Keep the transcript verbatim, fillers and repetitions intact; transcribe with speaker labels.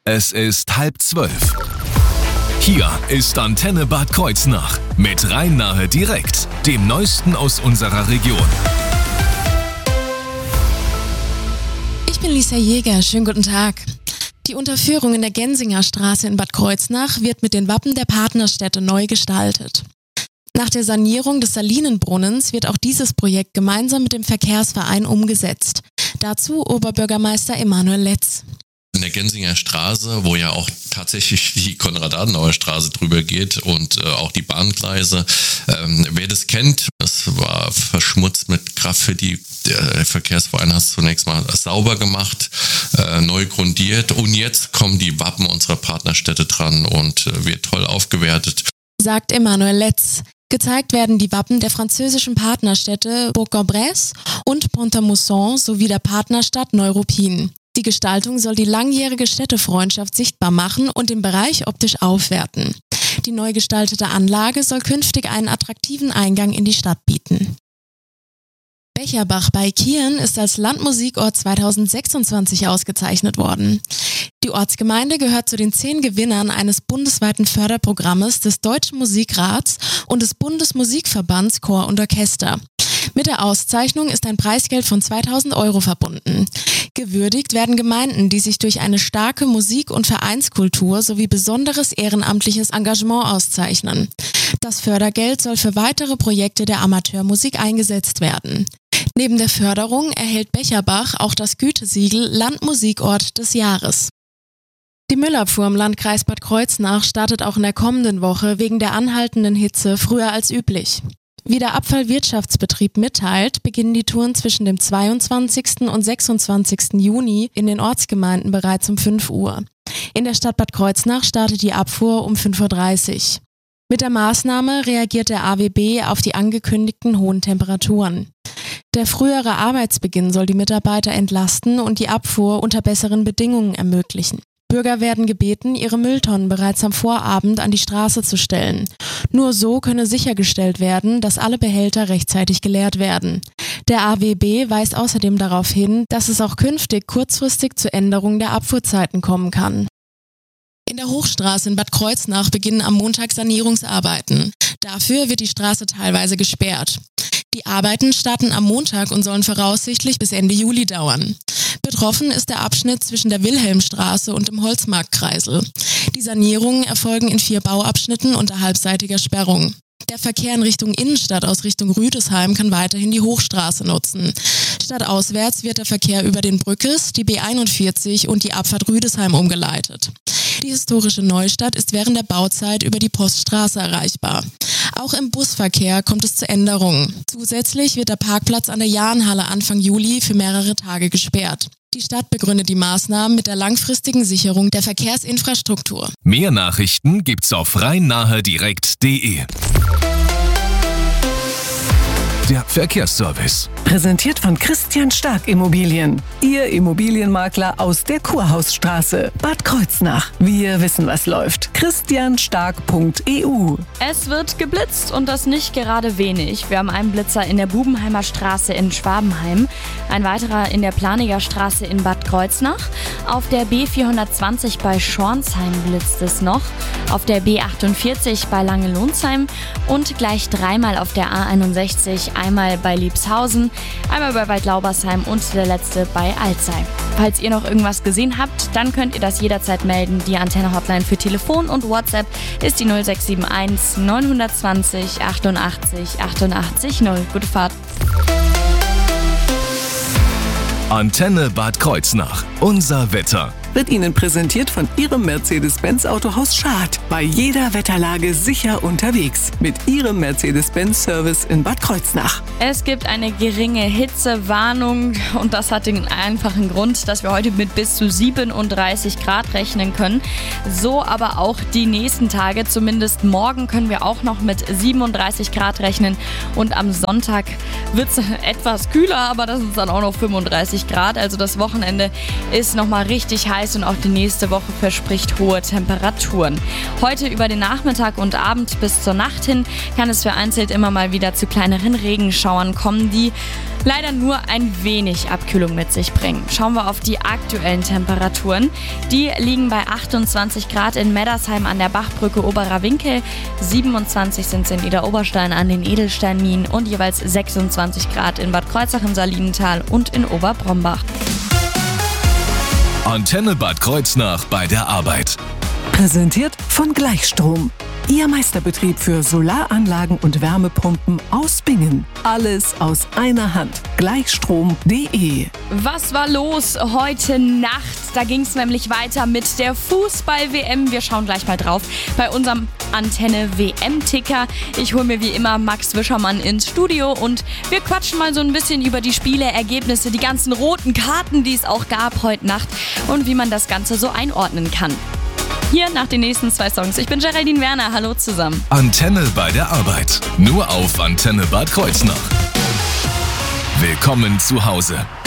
Speaker 1: Es ist halb zwölf. Hier ist Antenne Bad Kreuznach mit Rhein-Nahe direkt, dem Neuesten aus unserer Region.
Speaker 2: Ich bin Lisa Jäger, schönen guten Tag. Die Unterführung in der Gensinger Straße in Bad Kreuznach wird mit den Wappen der Partnerstädte neu gestaltet. Nach der Sanierung des Salinenbrunnens wird auch dieses Projekt gemeinsam mit dem Verkehrsverein umgesetzt. Dazu Oberbürgermeister Emanuel Letz.
Speaker 3: In der Gensinger Straße, wo ja auch tatsächlich die Konrad-Adenauer-Straße drüber geht und äh, auch die Bahngleise. Ähm, wer das kennt, es war verschmutzt mit Graffiti. Der Verkehrsverein hat es zunächst mal sauber gemacht, äh, neu grundiert und jetzt kommen die Wappen unserer Partnerstädte dran und äh, wird toll aufgewertet.
Speaker 2: Sagt Emanuel Letz. Gezeigt werden die Wappen der französischen Partnerstädte Bourg-en-Bresse und Pont-à-Mousson sowie der Partnerstadt Neuruppin. Die Gestaltung soll die langjährige Städtefreundschaft sichtbar machen und den Bereich optisch aufwerten. Die neu gestaltete Anlage soll künftig einen attraktiven Eingang in die Stadt bieten. Becherbach bei Kieren ist als Landmusikort zweitausendsechsundzwanzig ausgezeichnet worden. Die Ortsgemeinde gehört zu den zehn Gewinnern eines bundesweiten Förderprogrammes des Deutschen Musikrats und des Bundesmusikverbands Chor und Orchester. Mit der Auszeichnung ist ein Preisgeld von zweitausend Euro verbunden. Gewürdigt werden Gemeinden, die sich durch eine starke Musik- und Vereinskultur sowie besonderes ehrenamtliches Engagement auszeichnen. Das Fördergeld soll für weitere Projekte der Amateurmusik eingesetzt werden. Neben der Förderung erhält Becherbach auch das Gütesiegel Landmusikort des Jahres. Die Müllabfuhr im Landkreis Bad Kreuznach startet auch in der kommenden Woche wegen der anhaltenden Hitze früher als üblich. Wie der Abfallwirtschaftsbetrieb mitteilt, beginnen die Touren zwischen dem zweiundzwanzigsten und sechsundzwanzigsten Juni in den Ortsgemeinden bereits um fünf Uhr. In der Stadt Bad Kreuznach startet die Abfuhr um fünf Uhr dreißig. Mit der Maßnahme reagiert der A W B auf die angekündigten hohen Temperaturen. Der frühere Arbeitsbeginn soll die Mitarbeiter entlasten und die Abfuhr unter besseren Bedingungen ermöglichen. Bürger werden gebeten, ihre Mülltonnen bereits am Vorabend an die Straße zu stellen. Nur so könne sichergestellt werden, dass alle Behälter rechtzeitig geleert werden. Der A W B weist außerdem darauf hin, dass es auch künftig kurzfristig zu Änderungen der Abfuhrzeiten kommen kann. In der Hochstraße in Bad Kreuznach beginnen am Montag Sanierungsarbeiten. Dafür wird die Straße teilweise gesperrt. Die Arbeiten starten am Montag und sollen voraussichtlich bis Ende Juli dauern. Betroffen ist der Abschnitt zwischen der Wilhelmstraße und dem Holzmarktkreisel. Die Sanierungen erfolgen in vier Bauabschnitten unter halbseitiger Sperrung. Der Verkehr in Richtung Innenstadt aus Richtung Rüdesheim kann weiterhin die Hochstraße nutzen. Stadtauswärts wird der Verkehr über den Brückes, die B einundvierzig und die Abfahrt Rüdesheim umgeleitet. Die historische Neustadt ist während der Bauzeit über die Poststraße erreichbar. Auch im Busverkehr kommt es zu Änderungen. Zusätzlich wird der Parkplatz an der Jahnhalle Anfang Juli für mehrere Tage gesperrt. Die Stadt begründet die Maßnahmen mit der langfristigen Sicherung der Verkehrsinfrastruktur.
Speaker 1: Mehr Nachrichten gibt's auf rhein-nahe direkt punkt de. Der Verkehrsservice.
Speaker 4: Präsentiert von Christian Stark Immobilien. Ihr Immobilienmakler aus der Kurhausstraße, Bad Kreuznach. Wir wissen, was läuft. christian stark punkt e u.
Speaker 5: Es wird geblitzt und das nicht gerade wenig. Wir haben einen Blitzer in der Bubenheimer Straße in Schwabenheim, ein weiterer in der Planiger Straße in Bad Kreuznach. Auf der B vierhundertzwanzig bei Schornsheim blitzt es noch. Auf der B achtundvierzig bei Lange-Lonsheim und gleich dreimal auf der A einundsechzig. Einmal bei Liebshausen, einmal bei Waldlaubersheim und der letzte bei Alzey. Falls ihr noch irgendwas gesehen habt, dann könnt ihr das jederzeit melden. Die Antenne-Hotline für Telefon und WhatsApp ist die null sechs sieben eins neun zwei null achtundachtzig achtundachtzig null. Gute Fahrt.
Speaker 1: Antenne Bad Kreuznach. Unser Wetter.
Speaker 4: Wird Ihnen präsentiert von Ihrem Mercedes-Benz Autohaus Schad. Bei jeder Wetterlage sicher unterwegs. Mit Ihrem Mercedes-Benz-Service in Bad Kreuznach.
Speaker 5: Es gibt eine geringe Hitzewarnung und das hat den einfachen Grund, dass wir heute mit bis zu siebenunddreißig Grad rechnen können. So aber auch die nächsten Tage. Zumindest morgen können wir auch noch mit siebenunddreißig Grad rechnen. Und am Sonntag wird es etwas kühler, aber das ist dann auch noch fünfunddreißig Grad. Also das Wochenende ist nochmal richtig heiß. Und auch die nächste Woche verspricht hohe Temperaturen. Heute über den Nachmittag und Abend bis zur Nacht hin kann es vereinzelt immer mal wieder zu kleineren Regenschauern kommen, die leider nur ein wenig Abkühlung mit sich bringen. Schauen wir auf die aktuellen Temperaturen. Die liegen bei achtundzwanzig Grad in Meddersheim an der Bachbrücke Oberer Winkel, siebenundzwanzig sind es in Idar-Oberstein an den Edelsteinminen und jeweils sechsundzwanzig Grad in Bad Kreuznach im Salinental und in Oberbrombach.
Speaker 1: Antenne Bad Kreuznach bei der Arbeit.
Speaker 4: Präsentiert von Gleichstrom. Ihr Meisterbetrieb für Solaranlagen und Wärmepumpen aus Bingen. Alles aus einer Hand. Gleichstrom punkt de.
Speaker 5: Was war los heute Nacht? Da ging es nämlich weiter mit der Fußball-W M. Wir schauen gleich mal drauf bei unserem Antenne-W M-Ticker. Ich hole mir wie immer Max Wischermann ins Studio und wir quatschen mal so ein bisschen über die Spiele, Ergebnisse, die ganzen roten Karten, die es auch gab heute Nacht und wie man das Ganze so einordnen kann. Hier nach den nächsten zwei Songs. Ich bin Geraldine Werner. Hallo zusammen.
Speaker 1: Antenne bei der Arbeit. Nur auf Antenne Bad Kreuznach. Willkommen zu Hause.